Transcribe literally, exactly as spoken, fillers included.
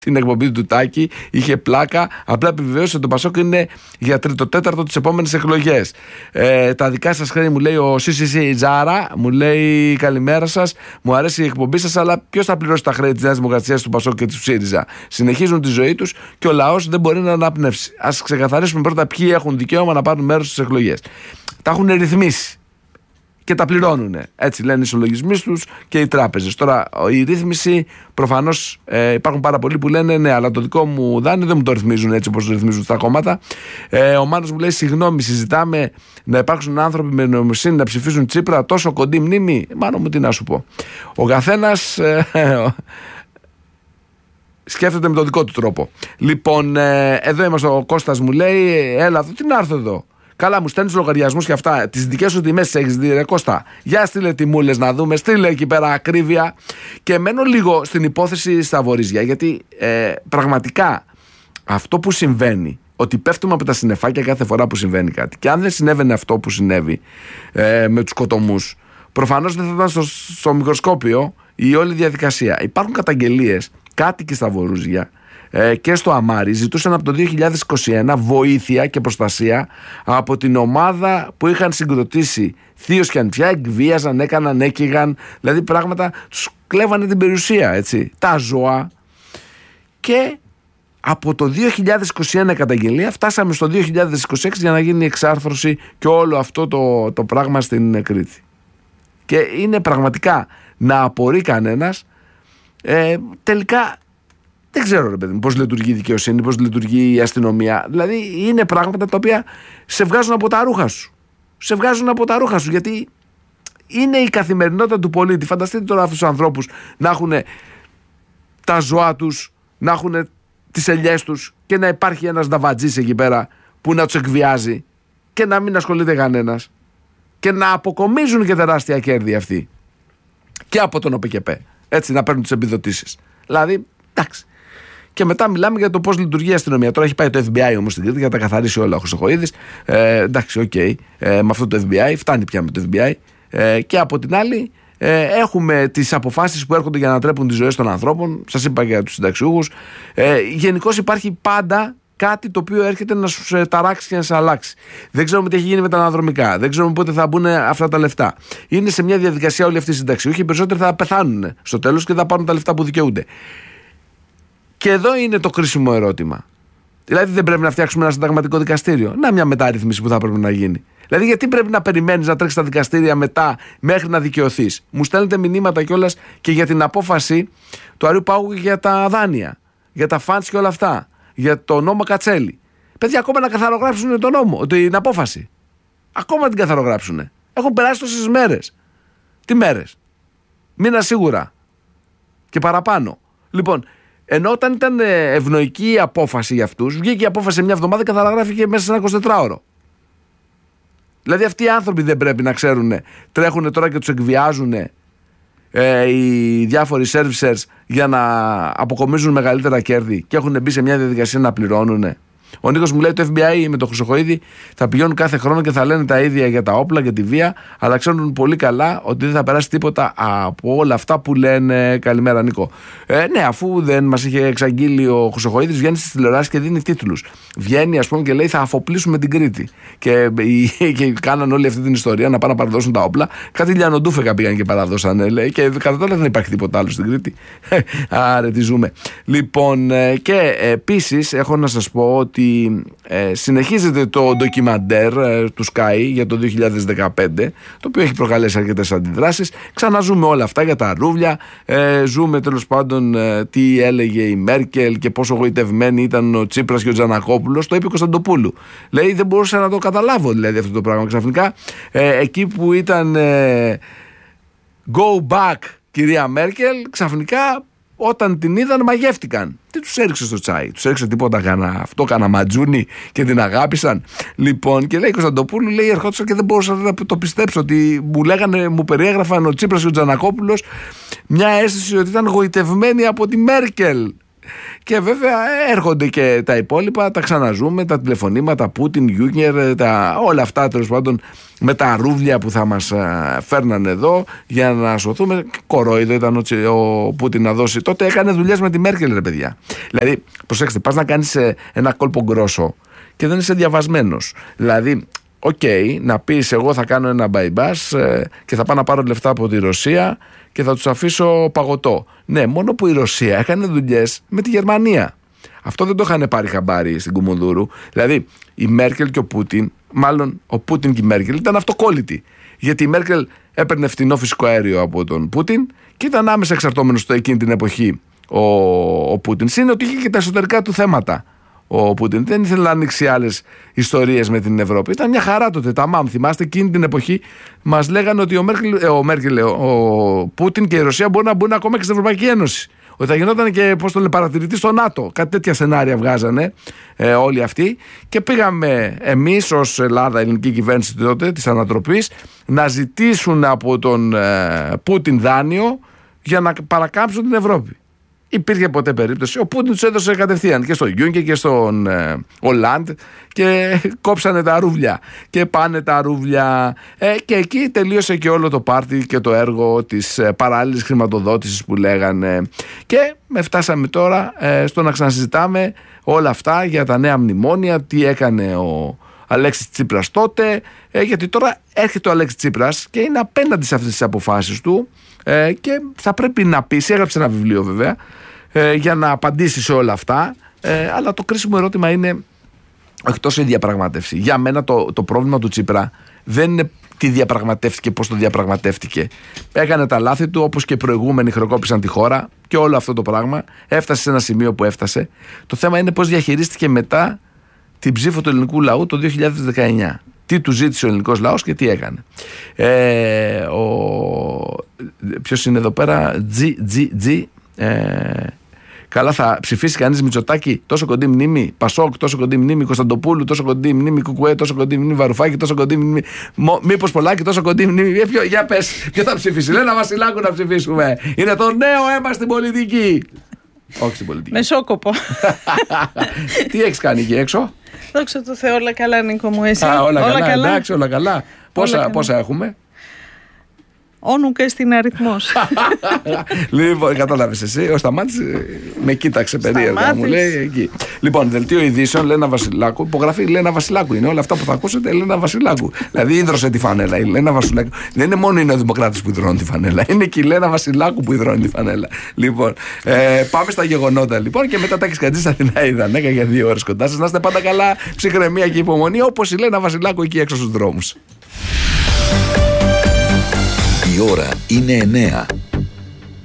την εκπομπή του Τάκη, είχε πλάκα. Απλά επιβεβαίωσε ότι το Πασόκ είναι για τρίτο τέταρτο τις επόμενες εκλογές. Ε, τα δικά σας χρέη, μου λέει ο Σι Τζάρα, μου λέει καλημέρα σας. Μου αρέσει η εκπομπή σας, αλλά ποιος θα πληρώσει τα χρέη της Νέας Δημοκρατίας, του Πασόκ και του ΣΥΡΙΖΑ? Συνεχίζουν τη ζωή τους και ο λαός δεν μπορεί να αναπνεύσει. Ας ξεκαθαρίσουμε πρώτα ποιοι έχουν δικαίωμα να πάρουν μέρος στις εκλογές. Τα έχουν ρυθμίσει και τα πληρώνουν. Έτσι λένε οι ισολογισμοί τους και οι τράπεζες. Τώρα, η ρύθμιση, προφανώς ε, υπάρχουν πάρα πολλοί που λένε ναι, αλλά το δικό μου δάνειο δεν μου το ρυθμίζουν έτσι όπως το ρυθμίζουν στα κόμματα. Ε, ο Μάνος μου λέει: συγγνώμη, συζητάμε να υπάρξουν άνθρωποι με νοημοσύνη να ψηφίζουν Τσίπρα, τόσο κοντή μνήμη. Μάνο μου, τι να σου πω. Ο καθένας ε, σκέφτεται με τον δικό του τρόπο. Λοιπόν, ε, εδώ είμαστε. Ο Κώστας μου λέει: έλα εδώ, τι να έρθω εδώ. Καλά, μου στέλνεις λογαριασμούς και αυτά. Τις δικές σου τιμές έχεις δει, ρε Κώστα? Για στείλε τιμούλες να δούμε, στείλε εκεί πέρα ακρίβεια. Και μένω λίγο στην υπόθεση στα Βορίζια, γιατί ε, πραγματικά αυτό που συμβαίνει, ότι πέφτουμε από τα συννεφάκια κάθε φορά που συμβαίνει κάτι. Και αν δεν συνέβαινε αυτό που συνέβη ε, με τους κοτομούς, προφανώς δεν θα ήταν στο, στο μικροσκόπιο η όλη διαδικασία. Υπάρχουν καταγγελίες, κάτοικοι στα Βορίζια και στο Αμάρι ζητούσαν από το δύο χιλιάδες είκοσι ένα βοήθεια και προστασία από την ομάδα που είχαν συγκροτήσει θείος και ανιψιά, εκβίαζαν, έκαναν, έκυγαν, δηλαδή πράγματα, τους κλέβανε την περιουσία, έτσι, τα ζώα. Και από το δύο χιλιάδες είκοσι ένα καταγγελία φτάσαμε στο δύο χιλιάδες είκοσι έξι για να γίνει η εξάρθρωση και όλο αυτό το, το πράγμα στην Κρήτη. Και είναι πραγματικά να απορεί κανένας ε, τελικά. Δεν ξέρω, ρε παιδί μου, πώς λειτουργεί η δικαιοσύνη, πώς λειτουργεί η αστυνομία. Δηλαδή, είναι πράγματα τα οποία σε βγάζουν από τα ρούχα σου. Σε βγάζουν από τα ρούχα σου, γιατί είναι η καθημερινότητα του πολίτη. Φανταστείτε τώρα αυτούς τους ανθρώπους να έχουν τα ζώα τους, να έχουν τις ελιές τους και να υπάρχει ένας νταβατζής εκεί πέρα που να τους εκβιάζει και να μην ασχολείται κανένας. Και να αποκομίζουν και τεράστια κέρδη αυτοί. Και από τον ΟΠΚΠ. Έτσι, να παίρνουν τις επιδοτήσεις. Δηλαδή, εντάξει. Και μετά μιλάμε για το πώς λειτουργεί η αστυνομία. Τώρα έχει πάει το Εφ Μπι Άι όμως στην Κρήτη για να τα καθαρίσει όλα ο Χρυσοχοΐδης. Ε, εντάξει, οκ. Okay. Ε, με αυτό το Εφ Μπι Άι, φτάνει πια με το Εφ Μπι Άι. Ε, και από την άλλη, ε, έχουμε τις αποφάσεις που έρχονται για να τρέπουν τις ζωές των ανθρώπων. Σας είπα για τους συνταξιούχους. Ε, γενικώς υπάρχει πάντα κάτι το οποίο έρχεται να σου ταράξει και να σε αλλάξει. Δεν ξέρουμε τι έχει γίνει με τα αναδρομικά. Δεν ξέρουμε πότε θα μπουν αυτά τα λεφτά. Είναι σε μια διαδικασία όλοι αυτοί οι συνταξιούχοι. Οι περισσότεροι θα πεθάνουν στο τέλος και θα πάρουν τα λεφτά που δικαιούνται. Και εδώ είναι το κρίσιμο ερώτημα. Δηλαδή, δεν πρέπει να φτιάξουμε ένα συνταγματικό δικαστήριο? Να, μια μεταρρύθμιση που θα πρέπει να γίνει. Δηλαδή, γιατί πρέπει να περιμένεις να τρέξεις στα δικαστήρια μετά μέχρι να δικαιωθείς? Μου στέλνετε μηνύματα κιόλας και για την απόφαση του Αρείου Πάγου για τα δάνεια, για τα φαντς και όλα αυτά, για το νόμο Κατσέλη. Παιδιά, ακόμα να καθαρογράψουν τον νόμο, την απόφαση. Ακόμα να την καθαρογράψουν. Έχουν περάσει τόσες μέρες. Τι μέρες? Μήνα σίγουρα. Και παραπάνω. Λοιπόν. Ενώ όταν ήταν ευνοϊκή η απόφαση για αυτούς, βγήκε η απόφαση σε μια εβδομάδα και καθαραγράφηκε μέσα σε ένα εικοσιτετράωρο. Δηλαδή αυτοί οι άνθρωποι δεν πρέπει να ξέρουν, τρέχουν τώρα και τους εκβιάζουν ε, οι διάφοροι servicers για να αποκομίζουν μεγαλύτερα κέρδη και έχουν μπει σε μια διαδικασία να πληρώνουν. Ο Νίκος μου λέει το Εφ Μπι Άι με το Χρυσοχοΐδη θα πηγαίνουν κάθε χρόνο και θα λένε τα ίδια για τα όπλα, για τη βία, αλλά ξέρουν πολύ καλά ότι δεν θα περάσει τίποτα από όλα αυτά που λένε. Καλημέρα, Νίκο. Ε, ναι, αφού δεν μας είχε εξαγγείλει ο Χρυσοχοΐδης, βγαίνει στις τηλεοράσεις και δίνει τίτλους. Βγαίνει, ας πούμε, και λέει θα αφοπλίσουμε την Κρήτη. Και, και κάναν όλη αυτή την ιστορία να πάνε να παραδώσουν τα όπλα. Κάτι λιανοντούφεκα πήγαν και παραδώσανε, λέει, και κατά τώρα δεν υπάρχει τίποτα άλλο στην Κρήτη. Άρα, τι ζούμε. Λοιπόν, και επίσης έχω να σας πω ότι Ε, συνεχίζεται το ντοκιμαντέρ ε, του Sky για το δύο χιλιάδες δεκαπέντε, το οποίο έχει προκαλέσει αρκετές αντιδράσεις. Ξαναζούμε όλα αυτά για τα ρούβλια, ε, ζούμε τέλος πάντων ε, τι έλεγε η Μέρκελ και πόσο γοητευμένοι ήταν ο Τσίπρας και ο Τζανακόπουλος. Το είπε ο Κωνσταντοπούλου. Λέει δεν μπορούσα να το καταλάβω δηλαδή αυτό το πράγμα. Ξαφνικά ε, εκεί που ήταν ε, go back κυρία Μέρκελ, ξαφνικά όταν την είδαν μαγεύτηκαν. Τι τους έριξε στο τσάι? Τους έριξε τίποτα? Κάνα αυτό, κάνα ματζούνι και την αγάπησαν? Λοιπόν, και λέει η Κωνσταντοπούλου, λέει, ερχόντουσα και δεν μπορούσα να το πιστέψω ότι μου λέγανε, μου περιέγραφαν ο Τσίπρας και ο Τζανακόπουλος μια αίσθηση ότι ήταν γοητευμένοι από τη Μέρκελ. Και βέβαια έρχονται και τα υπόλοιπα, τα ξαναζούμε, τα τηλεφωνήματα, Πούτιν, Γιούγκερ, τα, όλα αυτά τέλος πάντων με τα ρούβλια που θα μας φέρνανε εδώ για να σωθούμε. Κορόιδο ήταν ο, ο Πούτιν να δώσει. Τότε έκανε δουλειές με τη Μέρκελ, ρε παιδιά. Δηλαδή, προσέξτε, πας να κάνεις ένα κόλπο γκρόσο και δεν είσαι διαβασμένος. Δηλαδή, οκ, okay, να πεις εγώ θα κάνω ένα bypass ε, και θα πάω να πάρω λεφτά από τη Ρωσία και θα τους αφήσω παγωτό. Ναι, μόνο που η Ρωσία έκανε δουλειές με τη Γερμανία. Αυτό δεν το είχαν πάρει χαμπάρι στην Κουμουνδούρου. Δηλαδή η Μέρκελ και ο Πούτιν, μάλλον ο Πούτιν και η Μέρκελ ήταν αυτοκόλλητοι. Γιατί η Μέρκελ έπαιρνε φθηνό φυσικό αέριο από τον Πούτιν και ήταν άμεσα εξαρτώμενος στο εκείνη την εποχή ο, ο Πούτιν. Συν ότι είχε και τα εσωτερικά του θέματα. Ο Πούτιν δεν ήθελε να ανοίξει άλλες ιστορίες με την Ευρώπη. Ήταν μια χαρά τότε. Τα μάμ, θυμάστε, εκείνη την εποχή μας λέγανε ότι ο Μέρκελ, ε, ο, Μέρκελ ο, ο Πούτιν και η Ρωσία μπορούν να μπουν ακόμα και στην Ευρωπαϊκή Ένωση. Ότι θα γινόταν και, πώς το λένε, παρατηρητή στο ΝΑΤΟ. Κάτι τέτοια σενάρια βγάζανε ε, όλοι αυτοί. Και πήγαμε εμείς ως Ελλάδα, ελληνική κυβέρνηση τότε της ανατροπής, να ζητήσουν από τον ε, Πούτιν δάνειο για να παρακάμψουν την Ευρώπη. Υπήρχε ποτέ περίπτωση. Ο Πούτιν τους έδωσε κατευθείαν και στον Γιούγκερ και στον Ολάντ ε, και κόψανε τα ρούβλια. Και πάνε τα ρούβλια. Ε, και εκεί τελείωσε και όλο το πάρτι και το έργο της ε, παράλληλης χρηματοδότησης που λέγανε. Και με φτάσαμε τώρα ε, στο να ξανασυζητάμε όλα αυτά για τα νέα μνημόνια, τι έκανε ο Αλέξης Τσίπρας τότε. Ε, γιατί τώρα έρχεται ο Αλέξης Τσίπρας και είναι απέναντι σε αυτές τις αποφάσεις του. Ε, και θα πρέπει να πείσει, έγραψε ένα βιβλίο βέβαια, ε, για να απαντήσει σε όλα αυτά. Ε, αλλά το κρίσιμο ερώτημα είναι όχι τόσο η διαπραγμάτευση. Για μένα το, το πρόβλημα του Τσίπρα δεν είναι τι διαπραγματεύτηκε, πώς το διαπραγματεύτηκε. Έκανε τα λάθη του, όπως και οι προηγούμενοι χρεοκόπησαν τη χώρα και όλο αυτό το πράγμα. Έφτασε σε ένα σημείο που έφτασε. Το θέμα είναι πώς διαχειρίστηκε μετά την ψήφο του ελληνικού λαού το δύο χιλιάδες δεκαεννιά. Τι του ζήτησε ο ελληνικός λαός και τι έκανε. Ε, ο... Ποιος είναι εδώ πέρα, Τζι, Τζι, Τζι. Ε, καλά, θα ψηφίσει κανείς Μητσοτάκη, τόσο κοντή μνήμη, Πασόκ, τόσο κοντή μνήμη, Κωνσταντοπούλου, τόσο κοντή μνήμη, Κουκουέ, τόσο κοντή μνήμη, Βαρουφάκη, τόσο κοντή μνήμη, μήπως Πολάκη, τόσο κοντή μνήμη. Ε, ποιο, για πες, ποιο θα ψηφίσει? Λένα Βασιλάκου να ψηφίσουμε. Είναι το νέο αίμα στην πολιτική. Όχι στην πολιτική. Μεσόκοπο. Τι έχεις κάνει εκεί έξω? Δόξα τω Θεώ, όλα καλά, Νίκο μου, εσύ? Α, όλα, όλα καλά, καλά, εντάξει, όλα καλά. Πόσα, όλα πόσα καλά. έχουμε? Όνου και στην αριθμός. Λοιπόν, κατάλαβες εσύ. Ο Σταμάτης με κοίταξε περίεργα. Μου λέει εκεί. Λοιπόν, δελτίο ειδήσεων, Λένα Βασιλάκου. Υπογραφή Λένα Βασιλάκου είναι. Όλα αυτά που θα ακούσετε, Λένα Βασιλάκου. Δηλαδή, ίδρωσε τη φανέλα. Η Λένα Βασιλάκου. Δεν είναι μόνο οι Νεοδημοκράτες που ιδρώνουν τη φανέλα. Είναι και η Λένα Βασιλάκου που ιδρώνει τη φανέλα. Λοιπόν, ε, πάμε στα γεγονότα λοιπόν. Και μετά τα έχεις κρατήσει στα Αθηναίδα. Ναι, για δύο ώρες κοντά σας. Να είστε πάντα καλά, ψυχραιμία και υπομονή, όπως η Λένα Βασιλάκου εκεί έξω στους δρόμους. Η ώρα είναι εννέα.